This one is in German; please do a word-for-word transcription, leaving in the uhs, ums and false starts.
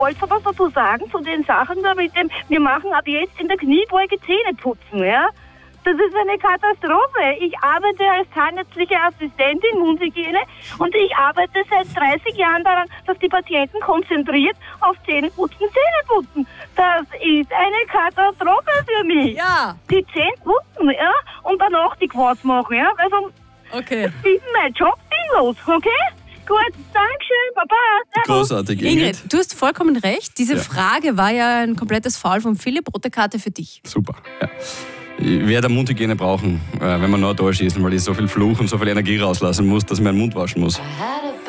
wollte was dazu sagen zu den Sachen da mit dem, wir machen ab jetzt in der Kniebeuge Zähne putzen, ja? Das ist eine Katastrophe. Ich arbeite als zahnärztliche Assistentin Mundhygiene und ich arbeite seit dreißig Jahren daran, dass die Patienten konzentriert auf Zähneputzen, Zähneputzen. Das ist eine Katastrophe für mich. Ja. Die Zähne putzen, ja, und danach die Quads machen, ja. Also, okay. Das ist mein Job sinnlos, okay? Gut, Dankeschön, Baba. Großartig, Ingrid. Ingrid, du hast vollkommen recht. Diese Ja. Frage war ja ein komplettes Foul von Philipp. Rote Karte für dich. Super, ja. Ich werde eine Mundhygiene brauchen, wenn wir noch da schießen, weil ich so viel Fluch und so viel Energie rauslassen muss, dass ich meinen Mund waschen muss.